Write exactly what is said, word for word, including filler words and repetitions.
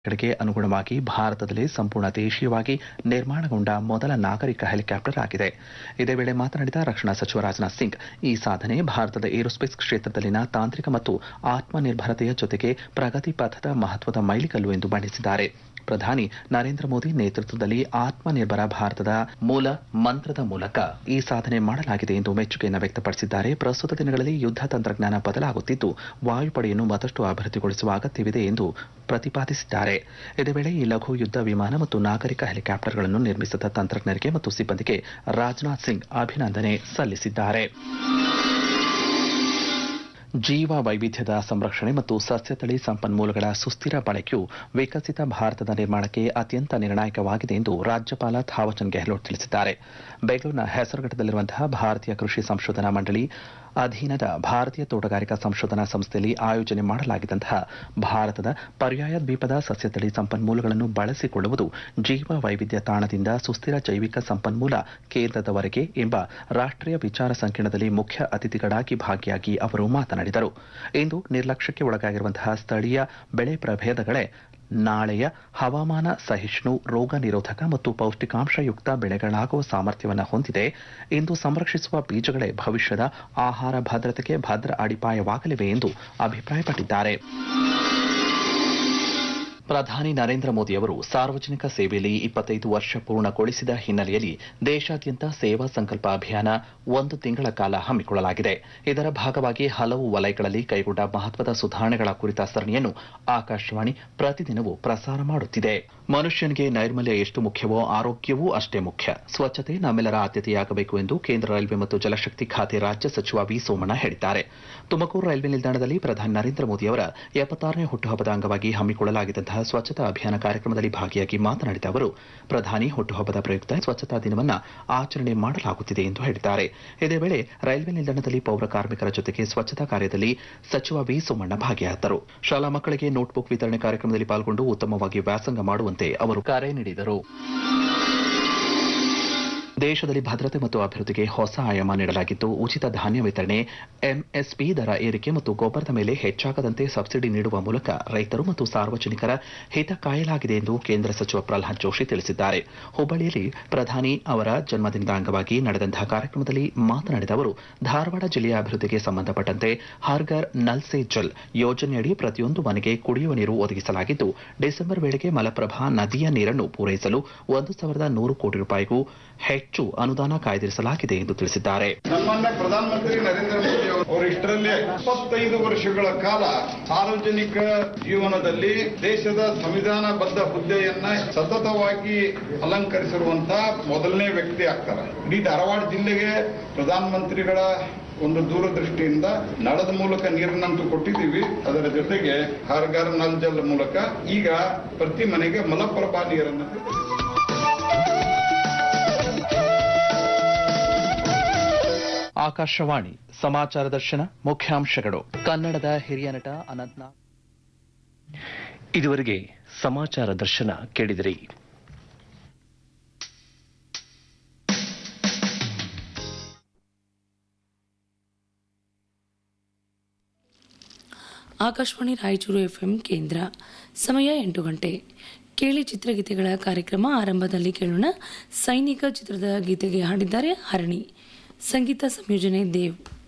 ಕಡೆಗೆ ಅನುಗುಣವಾಗಿ ಭಾರತದಲ್ಲಿ ಸಂಪೂರ್ಣ ದೇಶೀಯವಾಗಿ ನಿರ್ಮಾಣಗೊಂಡ ಮೊದಲ ನಾಗರಿಕ ಹೆಲಿಕಾಪ್ಟರ್ ಆಗಿದೆ. ಇದೇ ವೇಳೆ ಮಾತನಾಡಿದ ರಕ್ಷಣಾ ಸಚಿವ ರಾಜನಾಥ್ ಸಿಂಗ್, ಈ ಸಾಧನೆ ಭಾರತದ ಏರೋಸ್ಪೇಸ್ ಕ್ಷೇತ್ರದಲ್ಲಿನ ತಾಂತ್ರಿಕ ಮತ್ತು ಆತ್ಮನಿರ್ಭರತೆಯ ಜೊತೆಗೆ ಪ್ರಗತಿ ಪಥದ ಮಹತ್ವದ ಮೈಲಿಗಲ್ಲು ಎಂದು ಬಣ್ಣಿಸಿದ್ದಾರೆ. ಪ್ರಧಾನಿ ನರೇಂದ್ರ ಮೋದಿ ನೇತೃತ್ವದಲ್ಲಿ ಆತ್ಮನಿರ್ಭರ ಭಾರತದ ಮೂಲ ಮಂತ್ರದ ಮೂಲಕ ಈ ಸಾಧನೆ ಮಾಡಲಾಗಿದೆ ಎಂದು ಮೆಚ್ಚುಗೆಯನ್ನು ವ್ಯಕ್ತಪಡಿಸಿದ್ದಾರೆ. ಪ್ರಸ್ತುತ ದಿನಗಳಲ್ಲಿ ಯುದ್ಧ ತಂತ್ರಜ್ಞಾನ ಬದಲಾಗುತ್ತಿದ್ದು, ವಾಯುಪಡೆಯನ್ನು ಮತ್ತಷ್ಟು ಅಭಿವೃದ್ಧಿಗೊಳಿಸುವ ಅಗತ್ಯವಿದೆ ಎಂದು ಪ್ರತಿಪಾದಿಸಿದ್ದಾರೆ. ಇದೇ ವೇಳೆ ಈ ಲಘು ಯುದ್ಧ ವಿಮಾನ ಮತ್ತು ನಾಗರಿಕ ಹೆಲಿಕಾಪ್ಟರ್ಗಳನ್ನು ನಿರ್ಮಿಸಿದ ತಂತ್ರಜ್ಞರಿಗೆ ಮತ್ತು ಸಿಬ್ಬಂದಿಗೆ ರಾಜನಾಥ್ ಸಿಂಗ್ ಅಭಿನಂದನೆ ಸಲ್ಲಿಸಿದ್ದಾರೆ. ಜೀವ ವೈವಿಧ್ಯದ ಸಂರಕ್ಷಣೆ ಮತ್ತು ಸಸ್ಯತಳಿ ಸಂಪನ್ಮೂಲಗಳ ಸುಸ್ಥಿರ ಬಳಕೆಯು ವಿಕಸಿತ ಭಾರತದ ನಿರ್ಮಾಣಕ್ಕೆ ಅತ್ಯಂತ ನಿರ್ಣಾಯಕವಾಗಿದೆ ಎಂದು ರಾಜ್ಯಪಾಲ ಥಾವರ್ಚಂದ್ ಗೆಹ್ಲೋಟ್ ತಿಳಿಸಿದ್ದಾರೆ. ಬೆಂಗಳೂರಿನ ಹೆಸರುಘಟ್ಟದಲ್ಲಿರುವಂತಹ ಭಾರತೀಯ ಕೃಷಿ ಸಂಶೋಧನಾ ಮಂಡಳಿ ಅಧೀನದ ಭಾರತೀಯ ತೋಟಗಾರಿಕಾ ಸಂಶೋಧನಾ ಸಂಸ್ಥೆಯಲ್ಲಿ ಆಯೋಜನೆ ಮಾಡಲಾಗಿದ್ದಂತಹ ಭಾರತದ ಪರ್ಯಾಯ ದ್ವೀಪದ ಸಸ್ಯತಳಿ ಸಂಪನ್ಮೂಲಗಳನ್ನು ಬಳಸಿಕೊಳ್ಳುವುದು ಜೀವ ವೈವಿಧ್ಯ ತಾಣದಿಂದ ಸುಸ್ಥಿರ ಜೈವಿಕ ಸಂಪನ್ಮೂಲ ಕೇಂದ್ರದವರೆಗೆ ಎಂಬ ರಾಷ್ಟ್ರೀಯ ವಿಚಾರ ಸಂಕಿರಣದಲ್ಲಿ ಮುಖ್ಯ ಅತಿಥಿಗಳಾಗಿ ಭಾಗಿಯಾಗಿ ಅವರು ಮಾತನಾಡಿದರು. ಇಂದು ನಿರ್ಲಕ್ಷ್ಯಕ್ಕೆ ಒಳಗಾಗಿರುವಂತಹ ಸ್ಥಳೀಯ ಬೆಳೆ ಪ್ರಭೇದಗಳೇ ನಾಳೆಯ ಹವಾಮಾನ ಸಹಿಷ್ಣು, ರೋಗ ನಿರೋಧಕ ಮತ್ತು ಪೌಷ್ಟಿಕಾಂಶಯುಕ್ತ ಬೆಳೆಗಳಾಗುವ ಸಾಮರ್ಥ್ಯವನ್ನು ಹೊಂದಿದೆ. ಇಂದು ಸಂರಕ್ಷಿಸುವ ಬೀಜಗಳೇ ಭವಿಷ್ಯದ ಆಹಾರ ಭದ್ರತೆಗೆ ಭದ್ರ ಅಡಿಪಾಯವಾಗಲಿವೆ ಎಂದು ಅಭಿಪ್ರಾಯಪಟ್ಟಿದ್ದಾರೆ. ಪ್ರಧಾನಿ ನರೇಂದ್ರ ಮೋದಿ ಅವರು ಸಾರ್ವಜನಿಕ ಸೇವೆಯಲ್ಲಿ ಇಪ್ಪತ್ತೈದು ವರ್ಷ ಪೂರ್ಣಗೊಳಿಸಿದ ಹಿನ್ನೆಲೆಯಲ್ಲಿ ದೇಶಾದ್ಯಂತ ಸೇವಾ ಸಂಕಲ್ಪ ಅಭಿಯಾನ ಒಂದು ತಿಂಗಳ ಕಾಲ ಹಮ್ಮಿಕೊಳ್ಳಲಾಗಿದೆ. ಇದರ ಭಾಗವಾಗಿ ಹಲವು ವಲಯಗಳಲ್ಲಿ ಕೈಗೊಂಡ ಮಹತ್ವದ ಸುಧಾರಣೆಗಳ ಕುರಿತ ಸರಣಿಯನ್ನು ಆಕಾಶವಾಣಿ ಪ್ರತಿದಿನವೂ ಪ್ರಸಾರ ಮಾಡುತ್ತಿದೆ. ಮನುಷ್ಯನಿಗೆ ನೈರ್ಮಲ್ಯ ಎಷ್ಟು ಮುಖ್ಯವೋ ಆರೋಗ್ಯವೂ ಅಷ್ಟೇ ಮುಖ್ಯ. ಸ್ವಚ್ಛತೆ ನಮ್ಮೆಲ್ಲರ ಆದ್ಯತೆಯಾಗಬೇಕು ಎಂದು ಕೇಂದ್ರ ರೈಲ್ವೆ ಮತ್ತು ಜಲಶಕ್ತಿ ಖಾತೆ ರಾಜ್ಯ ಸಚಿವ ವಿ ಸೋಮಣ್ಣ ಹೇಳಿದ್ದಾರೆ. ತುಮಕೂರು ರೈಲ್ವೆ ನಿಲ್ದಾಣದಲ್ಲಿ ಪ್ರಧಾನಿ ನರೇಂದ್ರ ಮೋದಿ ಅವರ ಎಪ್ಪತ್ತಾರನೇ ಹುಟ್ಟುಹಬ್ಬದ ಅಂಗವಾಗಿ ಹಮ್ಮಿಕೊಳ್ಳಲಾಗಿದ್ದಂತಹ ಸ್ವಚ್ಛತಾ ಅಭಿಯಾನ ಕಾರ್ಯಕ್ರಮದಲ್ಲಿ ಭಾಗಿಯಾಗಿ ಮಾತನಾಡಿದ ಅವರು, ಪ್ರಧಾನಿ ಹುಟ್ಟುಹಬ್ಬದ ಪ್ರಯುಕ್ತ ಸ್ವಚ್ಛತಾ ದಿನವನ್ನು ಆಚರಣೆ ಮಾಡಲಾಗುತ್ತಿದೆ ಎಂದು ಹೇಳಿದ್ದಾರೆ. ಇದೇ ವೇಳೆ ರೈಲ್ವೆ ನಿಲ್ದಾಣದಲ್ಲಿ ಪೌರ ಕಾರ್ಮಿಕರ ಜೊತೆಗೆ ಸ್ವಚ್ಛತಾ ಕಾರ್ಯದಲ್ಲಿ ಸಚಿವ ವಿ ಸೋಮಣ್ಣ ಭಾಗಿಯಾದರು. ಶಾಲಾ ಮಕ್ಕಳಿಗೆ ನೋಟ್ಬುಕ್ ವಿತರಣೆ ಕಾರ್ಯಕ್ರಮದಲ್ಲಿ ಪಾಲ್ಗೊಂಡು ಉತ್ತಮವಾಗಿ ವ್ಯಾಸಂಗ ಮಾಡುವಂತೆ ಅವರು ಕರೆ ನೀಡಿದರು. ದೇಶದಲ್ಲಿ ಭದ್ರತೆ ಮತ್ತು ಅಭಿವೃದ್ಧಿಗೆ ಹೊಸ ಆಯಾಮ ನೀಡಲಾಗಿದ್ದು, ಉಚಿತ ಧಾನ್ಯ ವಿತರಣೆ, ಎಂಎಸ್ಪಿ ದರ ಏರಿಕೆ ಮತ್ತು ಗೊಬ್ಬರದ ಮೇಲೆ ಹೆಚ್ಚಾಗದಂತೆ ಸಬ್ಸಿಡಿ ನೀಡುವ ಮೂಲಕ ರೈತರು ಮತ್ತು ಸಾರ್ವಜನಿಕರ ಹಿತ ಕಾಯಲಾಗಿದೆ ಎಂದು ಕೇಂದ್ರ ಸಚಿವ ಪ್ರಹ್ಲಾದ್ ಜೋಶಿ ತಿಳಿಸಿದ್ದಾರೆ. ಹುಬ್ಬಳ್ಳಿಯಲ್ಲಿ ಪ್ರಧಾನಿ ಅವರ ಜನ್ಮದಿನದ ಅಂಗವಾಗಿ ನಡೆದಂತಹ ಕಾರ್ಯಕ್ರಮದಲ್ಲಿ ಮಾತನಾಡಿದ ಅವರು, ಧಾರವಾಡ ಜಿಲ್ಲೆಯ ಅಭಿವೃದ್ಧಿಗೆ ಸಂಬಂಧಪಟ್ಟಂತೆ ಹರ್ ಘರ್ ನಲ್ ಸೆ ಜಲ್ ಯೋಜನೆಯಡಿ ಪ್ರತಿಯೊಂದು ಮನೆಗೆ ಕುಡಿಯುವ ನೀರು ಒದಗಿಸಲಾಗಿದ್ದು, ಡಿಸೆಂಬರ್ ವೇಳೆಗೆ ಮಲಪ್ರಭಾ ನದಿಯ ನೀರನ್ನು ಪೂರೈಸಲು ಒಂದು ಸಾವಿರದ ನೂರು ಕೋಟಿ ರೂಪಾಯಿಗೂ ಹೆಚ್ಚು ಅನುದಾನ ಕಾಯ್ದಿರಿಸಲಾಗಿದೆ ಎಂದು ತಿಳಿಸಿದ್ದಾರೆ. ಸನ್ಮಾನ್ಯ ಪ್ರಧಾನಮಂತ್ರಿ ನರೇಂದ್ರ ಮೋದಿ ಅವರು ಇಷ್ಟರಲ್ಲೇ ಇಪ್ಪತ್ತೈದು ವರ್ಷಗಳ ಕಾಲ ಸಾರ್ವಜನಿಕ ಜೀವನದಲ್ಲಿ ದೇಶದ ಸಂವಿಧಾನಬದ್ಧ ಹುದ್ದೆಯನ್ನ ಸತತವಾಗಿ ಅಲಂಕರಿಸಿರುವಂತಹ ಮೊದಲನೇ ವ್ಯಕ್ತಿ ಆಗ್ತಾರೆ. ಇಡೀ ಧಾರವಾಡ ಜಿಲ್ಲೆಗೆ ಪ್ರಧಾನಮಂತ್ರಿಗಳ ಒಂದು ದೂರದೃಷ್ಟಿಯಿಂದ ನಳದ ಮೂಲಕ ನೀರನ್ನಂತೂ ಕೊಟ್ಟಿದ್ದೀವಿ. ಅದರ ಜೊತೆಗೆ ಹರ್ ಘರ್ ನಲ್ ಜಲ್ ಮೂಲಕ ಈಗ ಪ್ರತಿ ಮನೆಗೆ ಮಲಪ್ರಭಾ ನೀರನ್ನು. ಆಕಾಶವಾಣಿ ಸಮಾಚಾರ ದರ್ಶನ ಮುಖ್ಯಾಂಶಗಳು. ಕನ್ನಡದ ಹಿರಿಯ ನಟ ಅನಂತ್ನಾಗ್. ಇದುವರೆಗೆ ಸಮಾಚಾರ ದರ್ಶನ ಕೇಳಿದಿರಿ. ಆಕಾಶವಾಣಿ ರಾಯಚೂರು ಎಫ್ಎಂ ಕೇಂದ್ರ. ಸಮಯ ಎಂಟು ಗಂಟೆ. ಕೇಳಿ ಚಿತ್ರಗೀತೆಗಳ ಕಾರ್ಯಕ್ರಮ. ಆರಂಭದಲ್ಲಿ ಕೇಳೋಣ ಸೈನಿಕ ಚಿತ್ರದ ಗೀತೆಗೆ ಹಾಡಿದ್ದಾರೆ ಹರಣಿ. ಸಂಗೀತ ಸಂಯೋಜನೆ ದೇವ್.